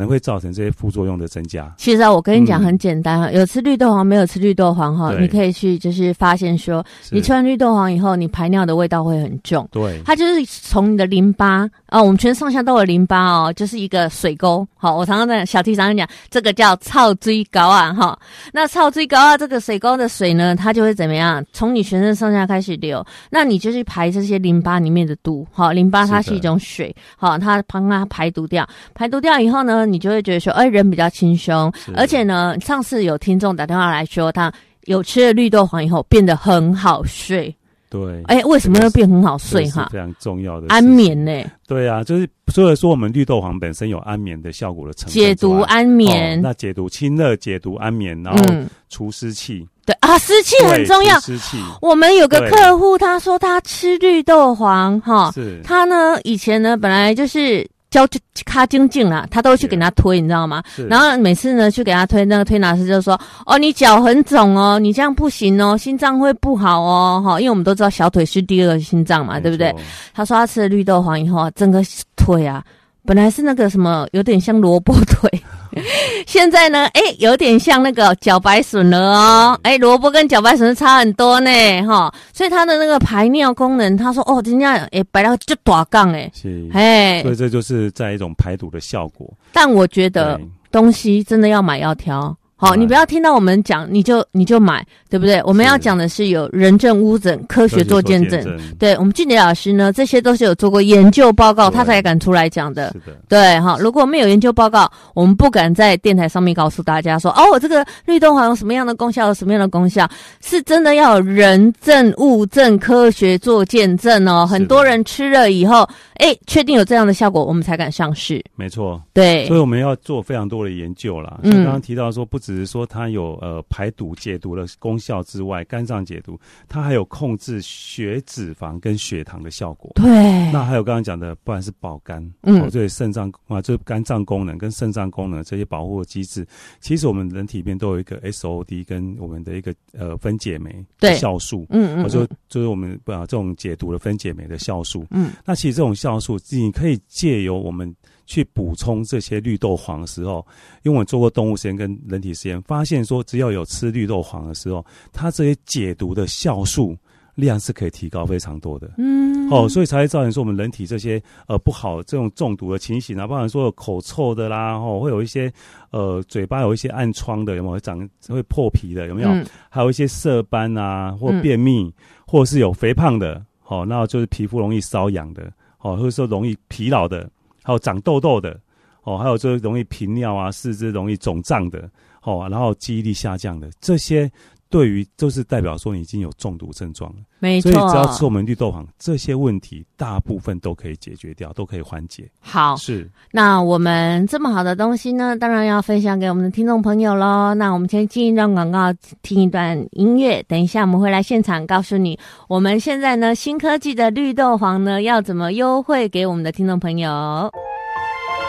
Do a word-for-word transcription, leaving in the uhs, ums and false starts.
能会造成这些副作用的增加。 其实啊，我跟你讲很简单、嗯、有吃绿豆黄没有吃绿豆黄哈，你可以去就是发现说，你吃完绿豆黄以后，你排尿的味道会很重。 对， 它就是从你的淋巴啊，我们全上下都有淋巴哦，就是一个水沟。好，我常常在小 T 常常讲，这个叫臭水沟啊哈。那臭水沟啊，这个水沟的水呢，它就会怎么样？从你全身上下开始流，那你就去排这些淋巴里面的毒。好，淋巴它是一种水，好，它帮它排毒掉，排毒掉以后呢，你就会觉得说，哎，人比较轻松，而且呢，上次有听众打电话来说，他有吃了绿豆黄以后变得很好睡。 对， 哎，为什么会变很好睡哈？ 非常重要的安眠呢、欸。 对啊，就是除了说我们绿豆黄本身有安眠的效果的成分， 解毒安眠、 哦，那解毒清热、解毒安眠，然后除湿气。嗯、 对啊，湿气很重要。 湿气。 我们有个客户，他说他吃绿豆黄哈，是他呢以前呢本来就是脚卡精进啦，他都去给他推，你知道吗？然后每次呢去给他推，那个推拿师就说：“哦，你脚很肿哦，你这样不行哦，心脏会不好哦。”哈，因为我们都知道小腿是第二个心脏嘛，对不对？他说他吃了绿豆黄以后啊，整个腿啊，本来是那个什么，有点像萝卜腿。现在呢，哎，有点像那个茭白笋了哦，哎，萝卜跟茭白笋差很多呢，哈，所以它的那个排尿功能，他说哦，人家哎白到就大杠哎， 是，哎，所以这就是在一种排毒的效果。 但我觉得东西真的要买要挑。好，你不要听到我们讲你就你就买，对不对？我们要讲的是有人证屋诊，科学做见证。对，我们俊杰老师呢，这些都是有做过研究报告，他才敢出来讲的。是的，对哈。如果没有研究报告，我们不敢在电台上面告诉大家说，哦，这个绿豆黄有什么样的功效，有什么样的功效，是真的要有人证物证，科学做见证哦。很多人吃了以后，哎，确定有这样的效果，我们才敢上市。 没错， 对， 所以我们要做非常多的研究啦。像刚刚提到说，不只是说它有呃排毒解毒的功效之外，肝脏解毒，它还有控制血脂肪跟血糖的效果。 对， 那还有刚刚讲的，不然是保肝，嗯，对肾脏啊，就是肝脏功能跟肾脏功能这些保护的机制，其实我们人体里面都有一个 S O D 跟我们的一个呃分解酶的酵素，嗯嗯，就就是我们啊这种解毒的分解酶的酵素，嗯，那其实这种酵素，你可以借由我们去补充这些绿豆黄的时候，因为我们做过动物实验跟人体实验，发现说只要有吃绿豆黄的时候，它这些解毒的酵素量是可以提高非常多的。嗯，哦，所以才会造成说我们人体这些呃不好这种中毒的情形啊，包含说有口臭的啦，哦，会有一些呃嘴巴有一些暗疮的，有没有会长会破皮的，有没有？嗯、还有一些色斑啊，或便秘，嗯、或者是有肥胖的，哦，那就是皮肤容易瘙痒的，哦，或者说容易疲劳的。还有长痘痘的，哦，还有就是容易频尿啊，四肢容易肿胀的，哦，然后记忆力下降的，这些对于就是代表说你已经有中毒症状了。 没错， 所以只要吃我们绿豆黄，这些问题大部分都可以解决掉，都可以缓解。 好， 是。 那我们这么好的东西呢，当然要分享给我们的听众朋友咯。那我们先进一段广告，听一段音乐，等一下我们会来现场告诉你，我们现在呢新科技的绿豆黄呢要怎么优惠给我们的听众朋友。